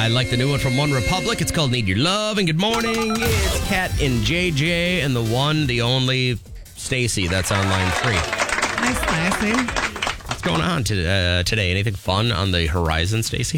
I like the new one from One Republic. It's called Need Your Love. And good morning. It's Kat and JJ and the one, the only Stacy that's on line 3. Hi, Stacy. What's going on today? Anything fun on the horizon, Stacy?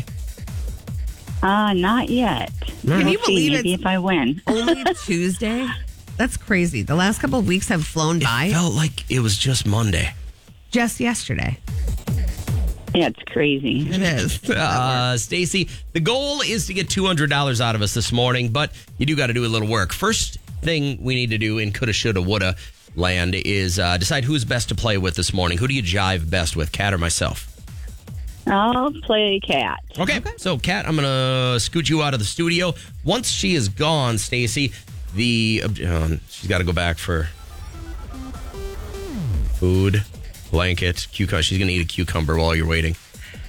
Not yet. Can you believe maybe it's if I win? only Tuesday? That's crazy. The last couple of weeks have flown by. It felt like it was just Monday. Just yesterday. Yeah, it's crazy. It is. Stacy, the goal is to get $200 out of us this morning, but you do got to do a little work. First thing we need to do in coulda, shoulda, woulda land is decide who's best to play with this morning. Who do you jive best with, Kat or myself? I'll play Cat. Okay. So, Kat, I'm going to scoot you out of the studio. Once she is gone, Stacy, she's got to go back for food, blanket, cucumber. She's going to eat a cucumber while you're waiting.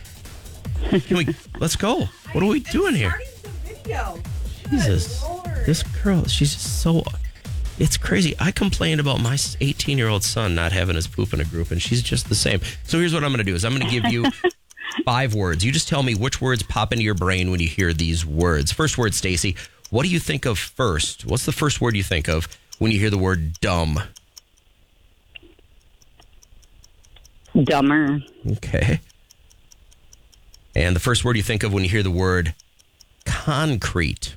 Let's go. What are we doing here? Jesus. This girl, she's just so... It's crazy. I complained about my 18-year-old son not having his poop in a group, and she's just the same. So here's what I'm going to do is I'm going to give you 5 words. You just tell me which words pop into your brain when you hear these words. First word, Stacy. What do you think of first? What's the first word you think of when you hear the word dumb? Dumber. Okay. And the first word you think of when you hear the word concrete?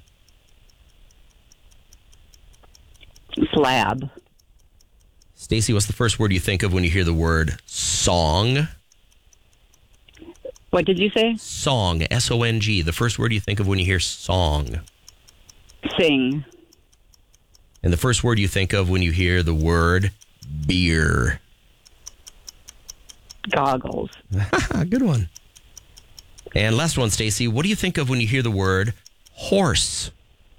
Slab. Stacy, what's the first word you think of when you hear the word song? What did you say? Song, S-O-N-G. The first word you think of when you hear song. Sing. And the first word you think of when you hear the word beer. Goggles. Good one. And last one, Stacy. What do you think of when you hear the word horse?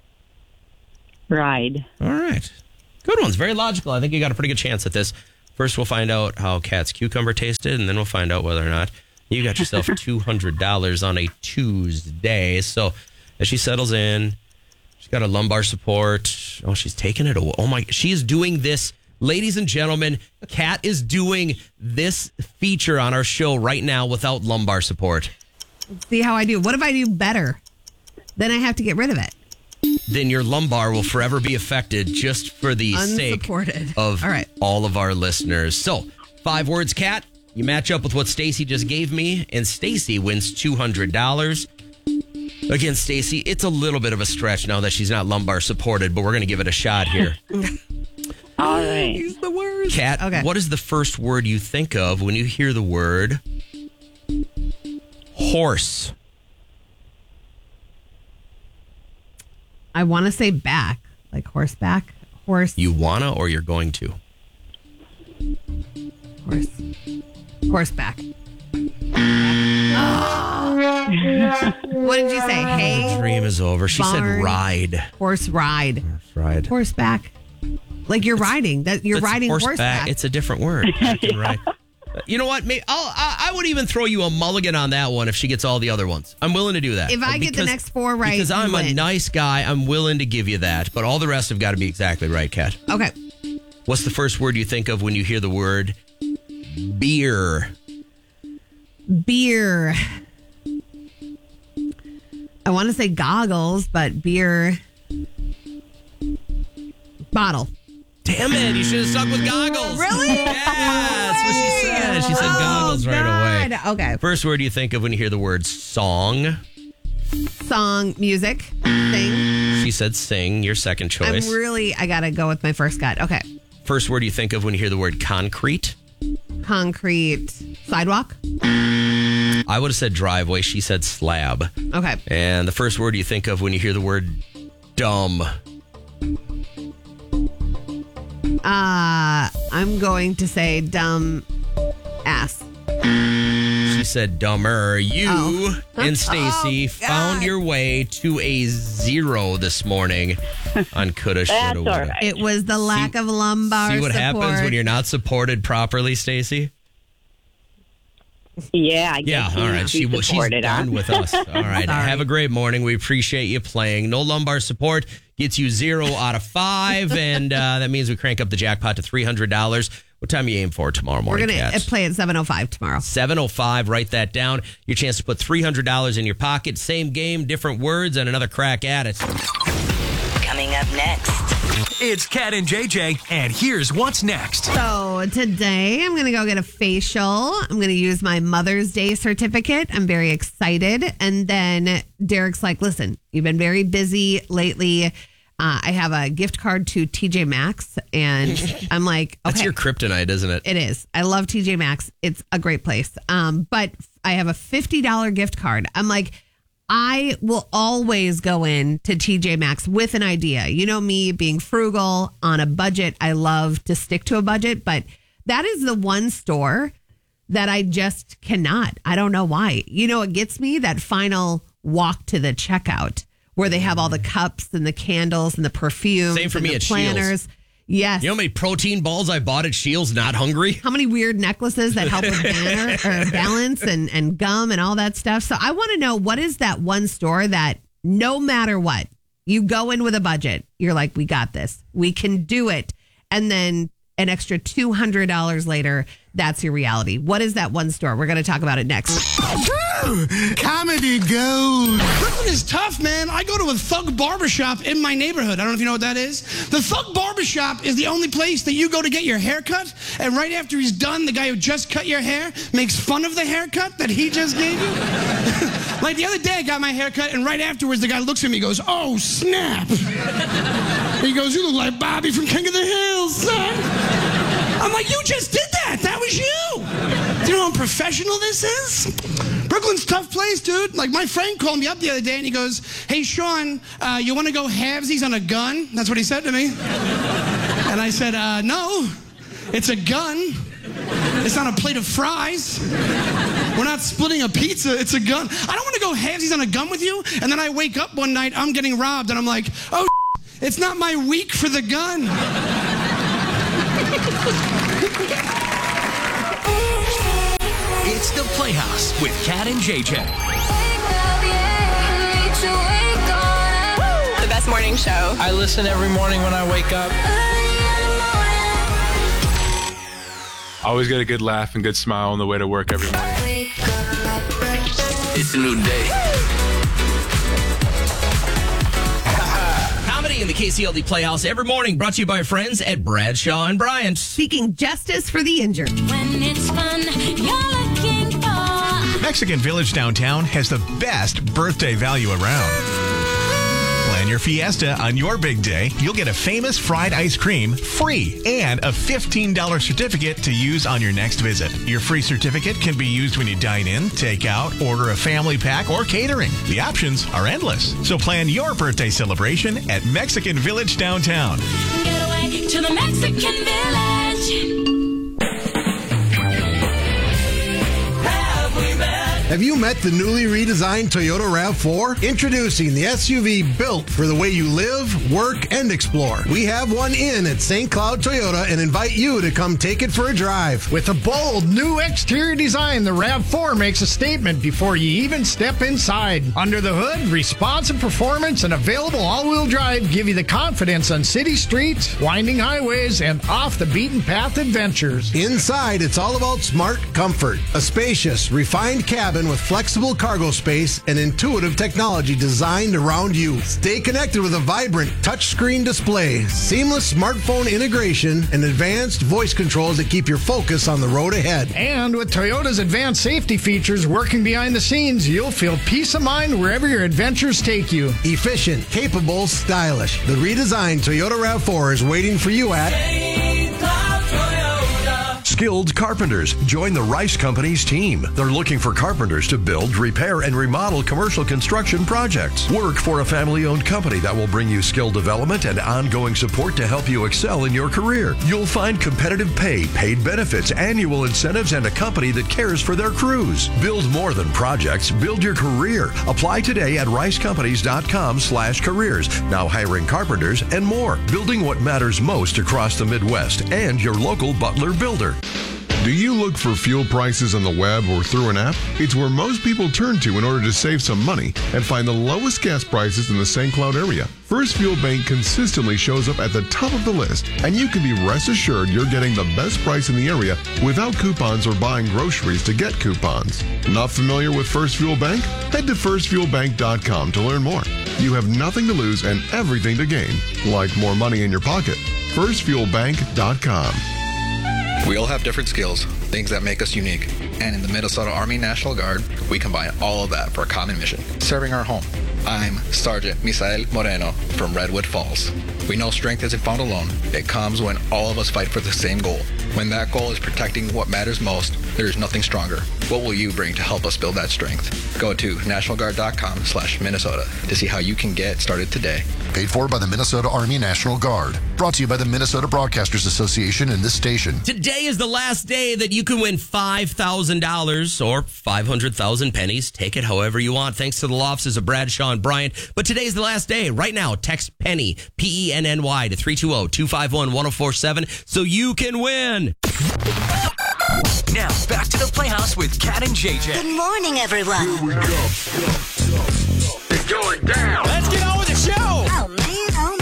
Ride. All right. Good ones. Very logical. I think you got a pretty good chance at this. First, we'll find out how Kat's cucumber tasted, and then we'll find out whether or not you got yourself $200 on a Tuesday. So as she settles in, she's got a lumbar support. Oh, she's taking it away. Oh, my. She is doing this. Ladies and gentlemen, Kat is doing this feature on our show right now without lumbar support. See how I do. What if I do better? Then I have to get rid of it. Then your lumbar will forever be affected just for the sake of all of our listeners. So, 5 words, Kat. You match up with what Stacy just gave me, and Stacy wins $200. Again, Stacy, it's a little bit of a stretch now that she's not lumbar supported, but we're going to give it a shot here. All right. He's the worst. Kat, what is the first word you think of when you hear the word horse? I want to say back, like horseback. Horse. You wanna or you're going to? Horse. Horseback. What did you say? Hay? Dream is over. She said Barn. ride. Horse ride. Horse ride. Horseback. Like you're riding. You're riding horseback. It's a different word. Right. You know what? I would even throw you a mulligan on that one if she gets all the other ones. I'm willing to do that. If I get the next 4 right, because I'm a nice guy, I'm willing to give you that. But all the rest have got to be exactly right, Kat. Okay. What's the first word you think of when you hear the word beer? Beer. I want to say goggles, but beer. Bottle. Damn it, you should have stuck with goggles. Really? Yeah, that's what she said. She said goggles right away. Okay. First word you think of when you hear the word song? Song, music, sing. She said sing, your second choice. I got to go with my first gut. Okay. First word you think of when you hear the word concrete? Concrete, sidewalk. I would have said driveway. She said slab. Okay. And the first word you think of when you hear the word dumb? I'm going to say dumb ass. She said dumber. You and Stacy found your way to a 0 this morning on Coulda, Shoulda, That's all Woulda. right. It was the lack of lumbar See what support. happens when you're not supported properly, Stacy? Yeah, I Yeah, guess all right. She's done with us. All right. Have a great morning. We appreciate you playing. No lumbar support gets you 0 out of 5, and that means we crank up the jackpot to $300. What time you aim for tomorrow We're morning, going to Cats? play at 7:05 tomorrow. 7:05. Write that down. Your chance to put $300 in your pocket. Same game, different words, and another crack at it. Coming up next. It's Cat and JJ, and here's what's next. So today I'm going to go get a facial. I'm going to use my Mother's Day certificate. I'm very excited. And then Derek's like, listen, you've been very busy lately. I have a gift card to TJ Maxx. And I'm like, okay. That's your kryptonite, isn't it? It is. I love TJ Maxx. It's a great place. But I have a $50 gift card. I'm like, I will always go in to TJ Maxx with an idea. You know me being frugal on a budget. I love to stick to a budget, but that is the one store that I just cannot. I don't know why. You know, it gets me that final walk to the checkout where they have all the cups and the candles and the perfume. Same for me the at planners. Scheels. Yes. You know how many protein balls I bought at Scheels not hungry? How many weird necklaces that help with balance and gum and all that stuff. So I want to know, what is that one store that no matter what, you go in with a budget, you're like, we got this, we can do it. And then an extra $200 later, that's your reality. What is that one store? We're going to talk about it next. Comedy gold. Brooklyn is tough, man. I go to a Thug Barbershop in my neighborhood. I don't know if you know what that is. The Thug Barbershop is the only place that you go to get your hair cut, and right after he's done, the guy who just cut your hair makes fun of the haircut that he just gave you. Like the other day, I got my hair cut, and right afterwards, the guy looks at me and goes, "Oh, snap." He goes, "You look like Bobby from King of the Hills, son." I'm like, "You just did that. That was you." Do you know how unprofessional this is? Brooklyn's a tough place, dude. Like, my friend called me up the other day, and he goes, "Hey, Sean, you want to go halvesies on a gun?" That's what he said to me. And I said, "No, it's a gun. It's not a plate of fries. We're not splitting a pizza. It's a gun. I don't want to go halvesies on a gun with you." And then I wake up one night, I'm getting robbed, and I'm like, "Oh, it's not my week for the gun." It's the Playhouse with Cat and JJ. The best morning show. I listen every morning when I wake up. Always get a good laugh and good smile on the way to work every morning. It's a new day. Comedy in the KCLD Playhouse every morning, brought to you by our friends at Bradshaw and Bryant. Seeking justice for the injured. When it's fun, you're looking for. Mexican Village downtown has the best birthday value around. Plan your fiesta on your big day. You'll get a famous fried ice cream free and a $15 certificate to use on your next visit. Your free certificate can be used when you dine in, take out, order a family pack, or catering. The options are endless. So plan your birthday celebration at Mexican Village downtown. Get away to the Mexican Village. Have you met the newly redesigned Toyota RAV4? Introducing the SUV built for the way you live, work, and explore. We have one in at St. Cloud Toyota and invite you to come take it for a drive. With a bold new exterior design, the RAV4 makes a statement before you even step inside. Under the hood, responsive performance and available all-wheel drive give you the confidence on city streets, winding highways, and off-the-beaten-path adventures. Inside, it's all about smart comfort. A spacious, refined cabin with flexible cargo space and intuitive technology designed around you. Stay connected with a vibrant touchscreen display, seamless smartphone integration, and advanced voice controls that keep your focus on the road ahead. And with Toyota's advanced safety features working behind the scenes, you'll feel peace of mind wherever your adventures take you. Efficient, capable, stylish. The redesigned Toyota RAV4 is waiting for you at Skilled carpenters. Join the Rice Companies team. They're looking for carpenters to build, repair, and remodel commercial construction projects. Work for a family-owned company that will bring you skill development and ongoing support to help you excel in your career. You'll find competitive pay, paid benefits, annual incentives, and a company that cares for their crews. Build more than projects. Build your career. Apply today at ricecompanies.com/careers. Now hiring carpenters and more. Building what matters most across the Midwest and your local Butler builder. Do you look for fuel prices on the web or through an app? It's where most people turn to in order to save some money and find the lowest gas prices in the St. Cloud area. First Fuel Bank consistently shows up at the top of the list, and you can be rest assured you're getting the best price in the area without coupons or buying groceries to get coupons. Not familiar with First Fuel Bank? Head to firstfuelbank.com to learn more. You have nothing to lose and everything to gain, like more money in your pocket. firstfuelbank.com. We all have different skills, things that make us unique. And in the Minnesota Army National Guard, we combine all of that for a common mission, serving our home. I'm Sergeant Misael Moreno from Redwood Falls. We know strength isn't found alone. It comes when all of us fight for the same goal. When that goal is protecting what matters most, there is nothing stronger. What will you bring to help us build that strength? Go to nationalguard.com/Minnesota to see how you can get started today. Paid for by the Minnesota Army National Guard. Brought to you by the Minnesota Broadcasters Association and this station. Today is the last day that you can win $5,000 or 500,000 pennies. Take it however you want, thanks to the law offices of Bradshaw and Bryant. But today's the last day. Right now, text PENNY, PENNY, to 320-251-1047 so you can win. Now, back to the Playhouse with Kat and JJ. Good morning, everyone. Here we go. It's going down. Let's get on with the show. Oh, man, oh,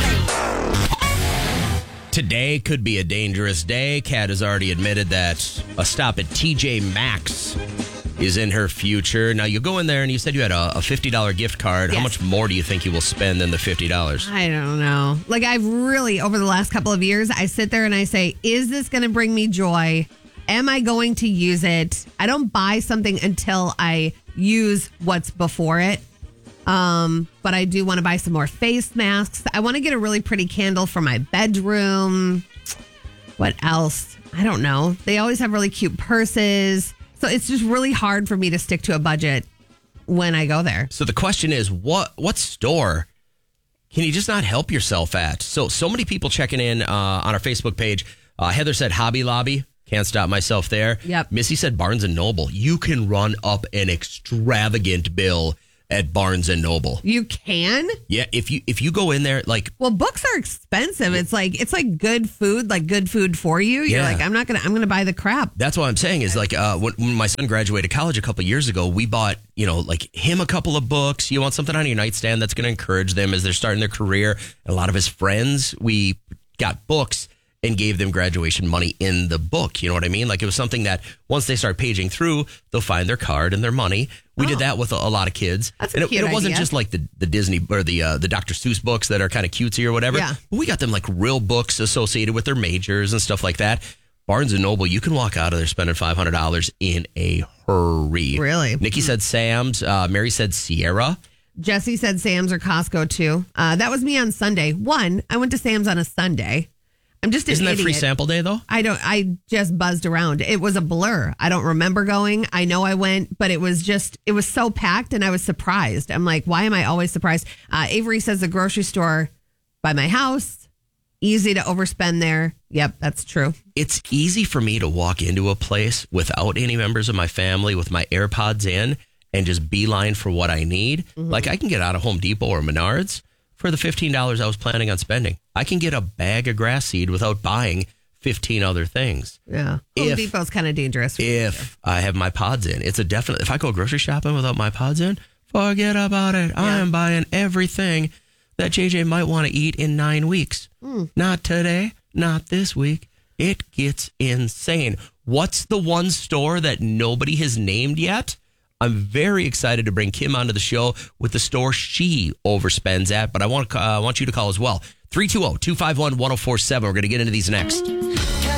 man. Today could be a dangerous day. Kat has already admitted that a stop at TJ Maxx is in her future. Now, you go in there and you said you had a $50 gift card. Yes. How much more do you think you will spend than the $50? I don't know. Like, I've really, over the last couple of years, I sit there and I say, is this going to bring me joy? Am I going to use it? I don't buy something until I use what's before it. But I do want to buy some more face masks. I want to get a really pretty candle for my bedroom. What else? I don't know. They always have really cute purses. So it's just really hard for me to stick to a budget when I go there. So the question is, what store can you just not help yourself at? So many people checking in on our Facebook page. Heather said Hobby Lobby. Can't stop myself there. Yep. Missy said Barnes & Noble. You can run up an extravagant bill at Barnes & Noble. You can? Yeah, if you go in there, like... Well, books are expensive. It's like good food, like good food for you. You're like, I'm gonna buy the crap. That's what I'm saying is like when my son graduated college a couple of years ago, we bought, like him a couple of books. You want something on your nightstand that's going to encourage them as they're starting their career. And a lot of his friends, we got books and gave them graduation money in the book. You know what I mean? Like it was something that once they start paging through, they'll find their card and their money. We did that with a lot of kids. That's and a cute it wasn't idea. just like the Disney or the Dr. Seuss books that are kind of cutesy or whatever. Yeah. We got them like real books associated with their majors and stuff like that. Barnes & Noble, you can walk out of there spending $500 in a hurry. Really? Nikki said Sam's. Mary said Sierra. Jesse said Sam's or Costco too. That was me on Sunday. I went to Sam's on a Sunday. I'm just an Isn't that idiot. free sample day though? I just buzzed around. It was a blur. I don't remember going. I know I went, but it was so packed and I was surprised. I'm like, why am I always surprised? Avery says the grocery store by my house. Easy to overspend there. Yep, that's true. It's easy for me to walk into a place without any members of my family with my AirPods in and just beeline for what I need. Mm-hmm. Like I can get out of Home Depot or Menards for the $15 I was planning on spending. I can get a bag of grass seed without buying 15 other things. Yeah. Home Depot's kind of dangerous. If I have my pods in, it's a definite. If I go grocery shopping without my pods in, forget about it. Yeah. I am buying everything that JJ might want to eat in 9 weeks. Not today, not this week. It gets insane. What's the one store that nobody has named yet? I'm very excited to bring Kim onto the show with the store she overspends at, but I want you to call as well. 320-251-1047. We're going to get into these next.